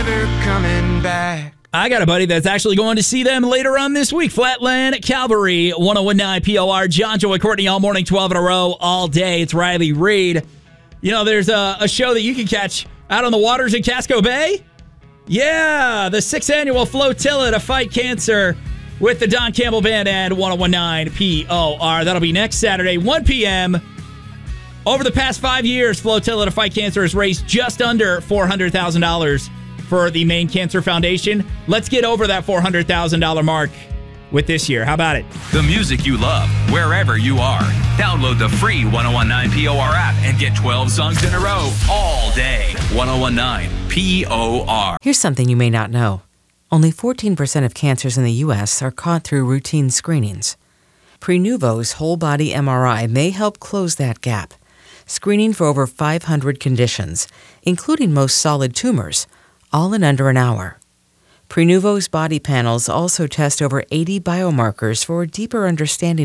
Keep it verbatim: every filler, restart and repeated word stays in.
Never coming back. I got a buddy that's actually going to see them later on this week. Flatland Calvary, one oh one nine P O R. John, Joy, Courtney, all morning, twelve in a row, all day. It's Riley Reid. You know, there's a, a show that you can catch out on the waters in Casco Bay. Yeah, the sixth annual Flotilla to fight cancer with the Don Campbell Band and one oh one nine P O R. That'll be next Saturday, one p.m. Over the past five years, Flotilla to fight cancer has raised just under four hundred thousand dollars for the Maine Cancer Foundation. Let's get over that four hundred thousand dollars mark with this year. How about it? The music you love, wherever you are. Download the free one oh one nine P O R app and get twelve songs in a row all day. one oh one nine P O R. Here's something you may not know. Only fourteen percent of cancers in the U S are caught through routine screenings. Prenuvo's whole body M R I may help close that gap, screening for over five hundred conditions, including most solid tumors, all in under an hour. Prenuvo's body panels also test over eighty biomarkers for a deeper understanding